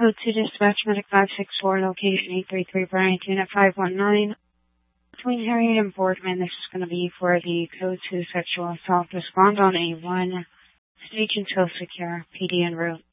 Code 2 Dispatch Medic 564, location 833 Bryant, Unit 519. Between Harriet and Boardman, this is going to be for the Code 2 Sexual Assault. Respond on A1. Stage until secure. PD en route.